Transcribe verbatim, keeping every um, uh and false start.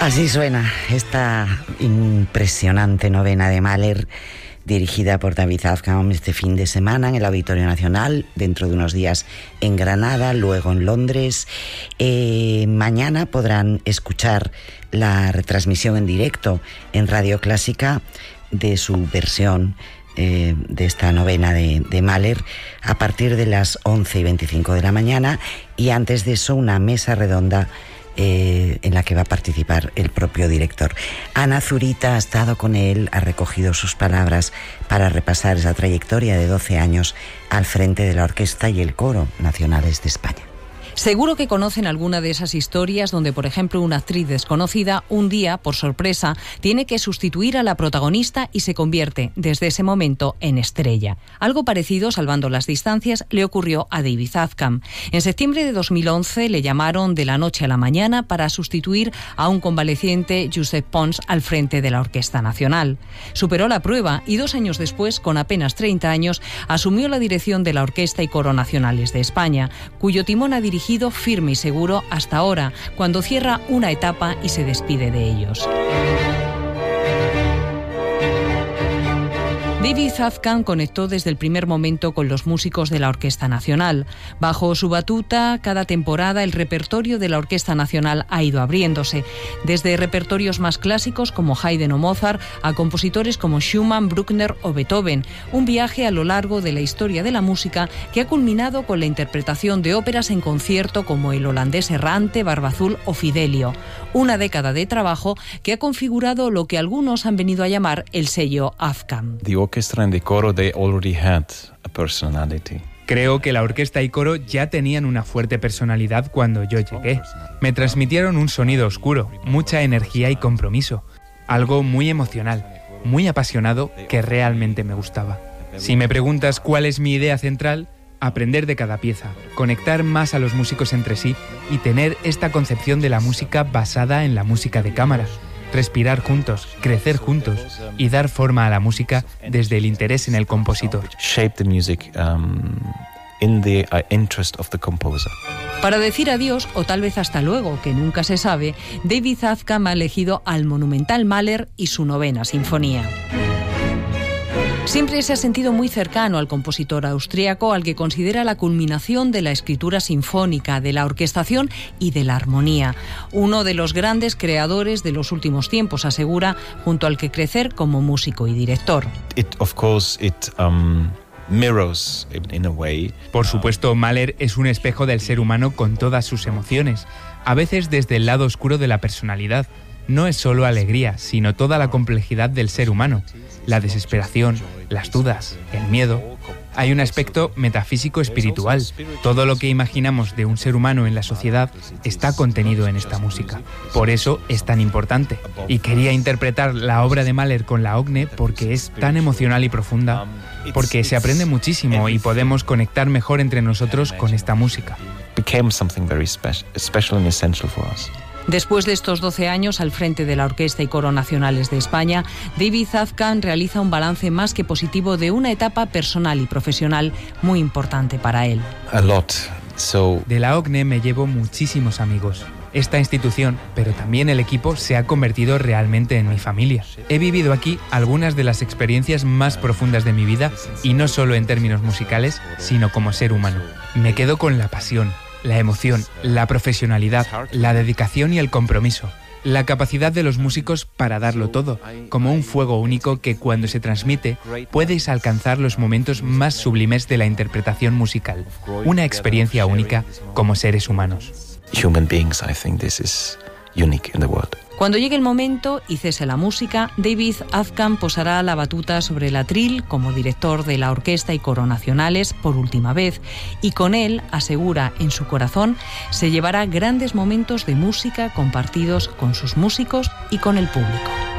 Así suena esta impresionante novena de Mahler, dirigida por David Azcam este fin de semana en el Auditorio Nacional, dentro de unos días en Granada, luego en Londres. Eh, mañana podrán escuchar la retransmisión en directo en Radio Clásica de su versión eh, de esta novena de, de Mahler a partir de las once y veinticinco de la mañana, y antes de eso una mesa redonda Eh, en la que va a participar el propio director. Ana Zurita ha estado con él, ha recogido sus palabras para repasar esa trayectoria de doce años al frente de la Orquesta y el Coro Nacionales de España. Seguro que conocen alguna de esas historias donde, por ejemplo, una actriz desconocida un día, por sorpresa, tiene que sustituir a la protagonista y se convierte, desde ese momento, en estrella. Algo parecido, salvando las distancias, le ocurrió a David Azcam. En septiembre de dos mil once le llamaron de la noche a la mañana para sustituir a un convaleciente, Josep Pons, al frente de la Orquesta Nacional. Superó la prueba y dos años después, con apenas treinta años, asumió la dirección de la Orquesta y Coro Nacionales de España, cuyo timón ha dirigido firme y seguro hasta ahora, cuando cierra una etapa y se despide de ellos. David Azcam conectó desde el primer momento con los músicos de la Orquesta Nacional. Bajo su batuta, cada temporada el repertorio de la Orquesta Nacional ha ido abriéndose, desde repertorios más clásicos como Haydn o Mozart a compositores como Schumann, Bruckner o Beethoven. Un viaje a lo largo de la historia de la música que ha culminado con la interpretación de óperas en concierto como El holandés errante, Barba Azul o Fidelio. Una década de trabajo que ha configurado lo que algunos han venido a llamar el sello Azcam. The orchestra and the coro, they already had a personality. Creo que la orquesta y coro ya tenían una fuerte personalidad cuando yo llegué. Me transmitieron un sonido oscuro, mucha energía y compromiso. Algo muy emocional, muy apasionado que realmente me gustaba. Si me preguntas cuál es mi idea central, aprender de cada pieza, conectar más a los músicos entre sí y tener esta concepción de la música basada en la música de cámara. Respirar juntos, crecer juntos y dar forma a la música desde el interés en el compositor. Shape the music um, in the uh, interest of the composer. Para decir adiós, o tal vez hasta luego, que nunca se sabe, David Azcam ha elegido al monumental Mahler y su novena sinfonía. Siempre se ha sentido muy cercano al compositor austríaco, al que considera la culminación de la escritura sinfónica, de la orquestación y de la armonía. Uno de los grandes creadores de los últimos tiempos, asegura, junto al que crecer como músico y director. It, of course, it, um... mirrors in a way. Por supuesto, Mahler es un espejo del ser humano con todas sus emociones, a veces desde el lado oscuro de la personalidad. No es solo alegría, sino toda la complejidad del ser humano, la desesperación, las dudas, el miedo. Hay un aspecto metafísico espiritual. Todo lo que imaginamos de un ser humano en la sociedad está contenido en esta música. Por eso es tan importante. Y quería interpretar la obra de Mahler con la O G N E porque es tan emocional y profunda, porque se aprende muchísimo y podemos conectar mejor entre nosotros con esta música. Became something very special, special and essential for us. Después de estos doce años al frente de la Orquesta y Coro Nacionales de España, David Azcam realiza un balance más que positivo de una etapa personal y profesional muy importante para él. A lot. So... De la O G N E me llevo muchísimos amigos. Esta institución, pero también el equipo, se ha convertido realmente en mi familia. He vivido aquí algunas de las experiencias más profundas de mi vida, y no solo en términos musicales, sino como ser humano. Me quedo con la pasión, la emoción, la profesionalidad, la dedicación y el compromiso. La capacidad de los músicos para darlo todo, como un fuego único que cuando se transmite puedes alcanzar los momentos más sublimes de la interpretación musical. Una experiencia única como seres humanos. Human beings, I think this is unique in the world. Cuando llegue el momento y cese la música, David Azcam posará la batuta sobre el atril como director de la Orquesta y Coro Nacionales por última vez, y con él, asegura en su corazón, se llevará grandes momentos de música compartidos con sus músicos y con el público.